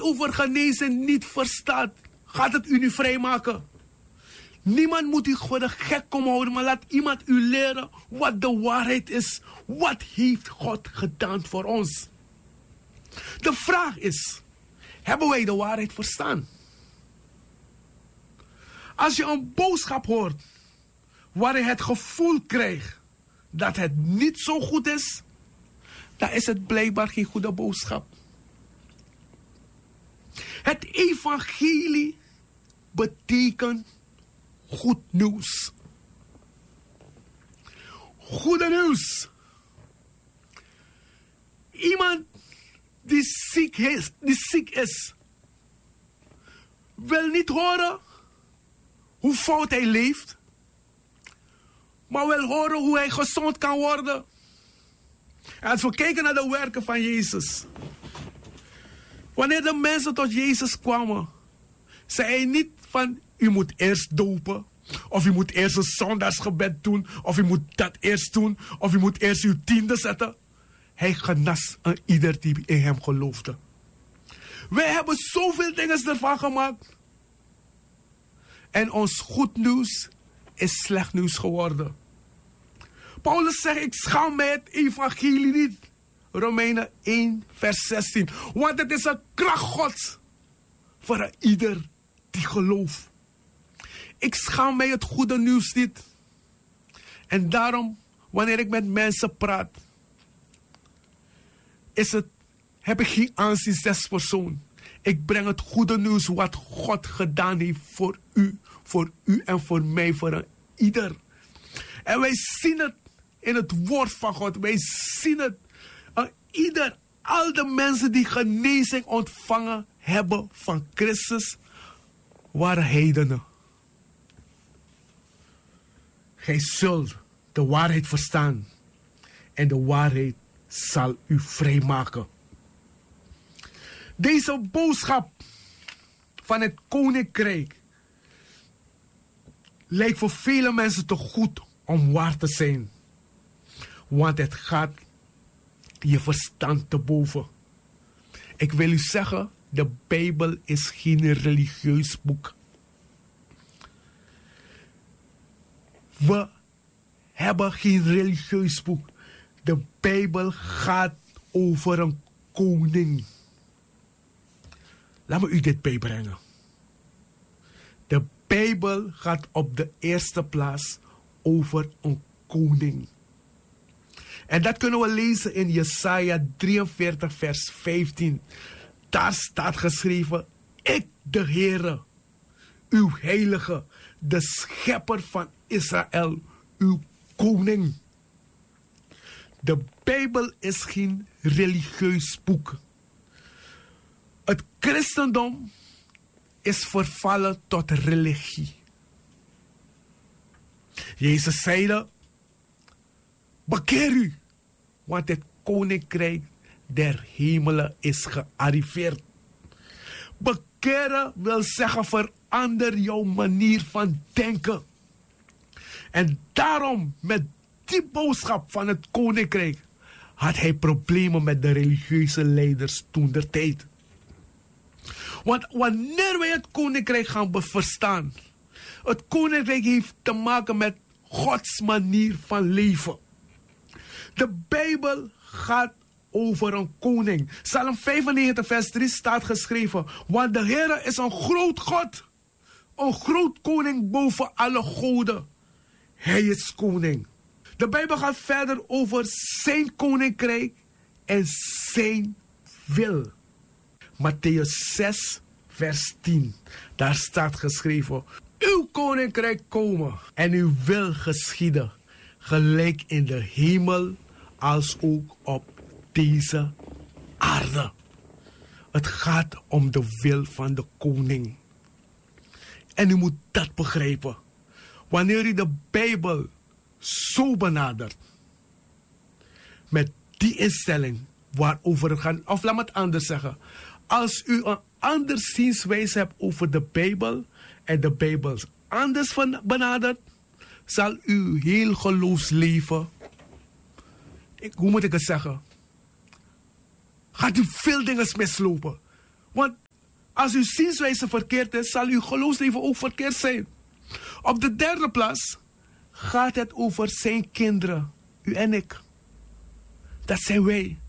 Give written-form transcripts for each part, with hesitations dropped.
over genezing niet verstaat, gaat het u niet vrijmaken. Niemand moet u voor de gek komen houden, maar laat iemand u leren wat de waarheid is. Wat heeft God gedaan voor ons? De vraag is, hebben wij de waarheid verstaan? Als je een boodschap hoort waar je het gevoel krijgt dat het niet zo goed is, dan is het blijkbaar geen goede boodschap. Het evangelie betekent goed nieuws. Goede nieuws. Iemand die ziek is, wil niet horen hoe fout hij leeft, maar wil horen hoe hij gezond kan worden. En als we kijken naar de werken van Jezus. Wanneer de mensen tot Jezus kwamen, zei hij niet van, u moet eerst dopen, of u moet eerst een zondagsgebed doen, of u moet dat eerst doen, of u moet eerst uw tiende zetten. Hij genas aan ieder die in hem geloofde. Wij hebben zoveel dingen ervan gemaakt. En ons goed nieuws is slecht nieuws geworden. Paulus zegt, ik schaam mij het evangelie niet. Romeinen 1 vers 16. Want het is een kracht Gods voor ieder die gelooft. Ik schaam mij het goede nieuws niet. En daarom, wanneer ik met mensen praat, heb ik geen aanzien despersoon. Ik breng het goede nieuws wat God gedaan heeft voor u en voor mij, voor ieder. En wij zien het in het woord van God. Wij zien het aan ieder. Al de mensen die genezing ontvangen hebben van Christus, waren heidenen. Gij zult de waarheid verstaan. En de waarheid zal u vrijmaken. Deze boodschap van het koninkrijk lijkt voor vele mensen te goed om waar te zijn. Want het gaat je verstand te boven. Ik wil u zeggen, de Bijbel is geen religieus boek. We hebben geen religieus boek. De Bijbel gaat over een koning. Laat me u dit bijbrengen. De Bijbel gaat op de eerste plaats over een koning. En dat kunnen we lezen in Jesaja 43 vers 15. Daar staat geschreven, ik de Heere, uw heilige, de schepper van Israël, uw koning. De Bijbel is geen religieus boek. Het christendom is vervallen tot religie. Jezus zeide, bekeer u, want het koninkrijk der hemelen is gearriveerd. Bekeren wil zeggen, verander jouw manier van denken. En daarom, met die boodschap van het koninkrijk, had hij problemen met de religieuze leiders toentertijd. Want wanneer wij het koninkrijk gaan verstaan, het koninkrijk heeft te maken met Gods manier van leven. De Bijbel gaat over een koning. Psalm 95 vers 3 staat geschreven, want de Heer is een groot God, een groot koning boven alle goden. Hij is koning. De Bijbel gaat verder over zijn koninkrijk en zijn wil. Mattheüs 6 vers 10. Daar staat geschreven, uw koninkrijk komen en uw wil geschieden, gelijk in de hemel als ook op deze aarde. Het gaat om de wil van de koning. En u moet dat begrijpen. Wanneer u de Bijbel zo benadert, met die instelling waarover het gaat, of laat me het anders zeggen. Als u een ander zienswijze hebt over de Bijbel en de Bijbel anders benadert, zal uw heel geloofsleven, hoe moet ik het zeggen, gaat u veel dingen mislopen. Want Als uw zienswijze verkeerd is, zal uw geloofsleven ook verkeerd zijn. Op de derde plaats gaat het over zijn kinderen, u en ik. Dat zijn wij.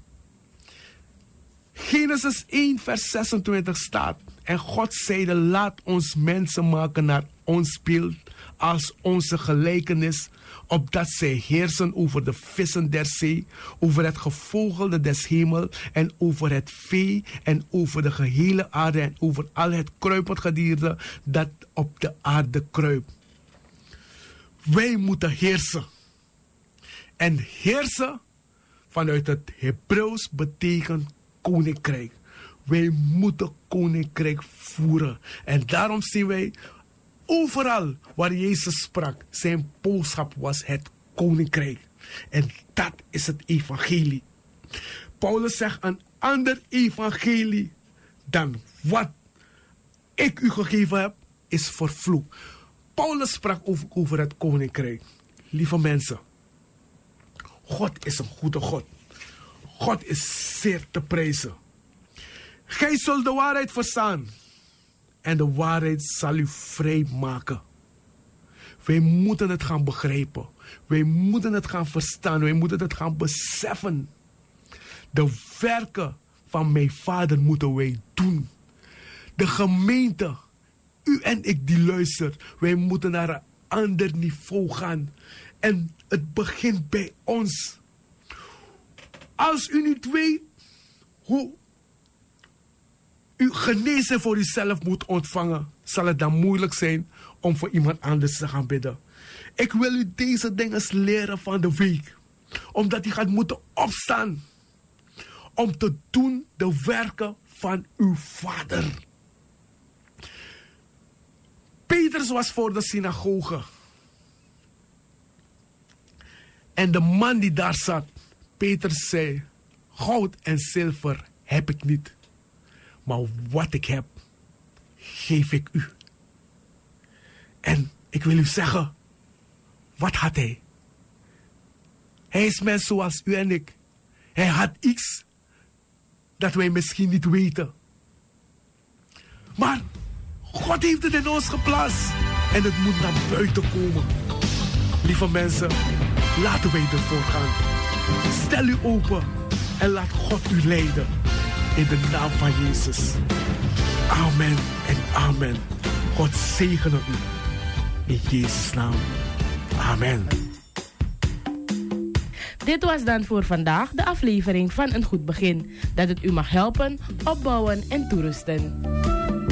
Genesis 1 vers 26 staat: en God zeide, laat ons mensen maken naar ons beeld, als onze gelijkenis, opdat zij heersen over de vissen der zee, over het gevogelte des hemel en over het vee en over de gehele aarde en over al het kruipend gedierte dat op de aarde kruipt. Wij moeten heersen. En heersen vanuit het Hebreeuws betekent koninkrijk. Wij moeten koninkrijk voeren. En daarom zien wij overal waar Jezus sprak, zijn boodschap was het koninkrijk. En dat is het evangelie. Paulus zegt, een ander evangelie dan wat ik u gegeven heb, is vervloekt. Paulus sprak over het koninkrijk. Lieve mensen, God is een goede God. God is zeer te prijzen. Gij zult de waarheid verstaan. En de waarheid zal u vrij maken. Wij moeten het gaan begrijpen. Wij moeten het gaan verstaan. Wij moeten het gaan beseffen. De werken van mijn Vader moeten wij doen. De gemeente, u en ik die luistert, wij moeten naar een ander niveau gaan. En het begint bij ons. Als u niet weet hoe u genezing voor uzelf moet ontvangen, zal het dan moeilijk zijn om voor iemand anders te gaan bidden. Ik wil u deze dingen leren van de week. Omdat u gaat moeten opstaan om te doen de werken van uw Vader. Petrus was voor de synagoge. En de man die daar zat, Petrus zei, goud en zilver heb ik niet. Maar wat ik heb, geef ik u. En ik wil u zeggen, wat had hij? Hij is mens zoals u en ik. Hij had iets dat wij misschien niet weten. Maar God heeft het in ons geplaatst. En het moet naar buiten komen. Lieve mensen, laten wij ervoor gaan. Stel u open en laat God u leiden. In de naam van Jezus. Amen en amen. God zegene u. In Jezus' naam. Amen. Dit was dan voor vandaag de aflevering van Een Goed Begin. Dat het u mag helpen, opbouwen en toerusten.